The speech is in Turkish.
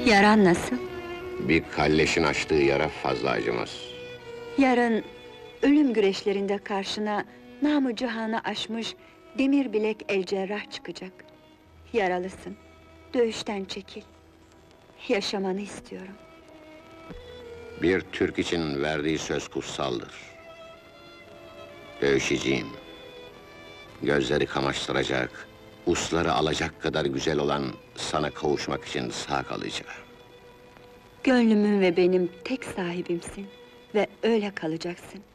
Yaran nasıl? Bir kalleşin açtığı yara fazla acımaz. Yarın ölüm güreşlerinde karşına namı cihanı aşmış demir bilek el cerrah çıkacak. Yaralısın, dövüşten çekil. Yaşamanı istiyorum. Bir Türk için verdiği söz kutsaldır. Dövüşeceğim. Gözleri kamaştıracak, usları alacak kadar güzel olan sana kavuşmak için sağ kalacağım. Gönlümün ve benim tek sahibimsin ve öyle kalacaksın.